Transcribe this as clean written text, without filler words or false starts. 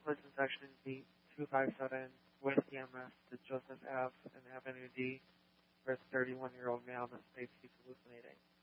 collision section D257 with EMS to Joseph F. and Avenue D for a 31-year-old male that states he's hallucinating.